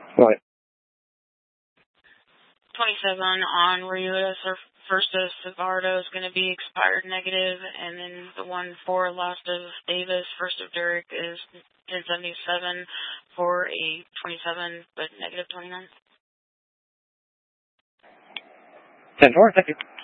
Right. 27 on Ryuta, first of Savardo is going to be expired negative, and then the one for last of Davis, first of Derek is 1077 for a 27, but negative 29. 10-4, thank you.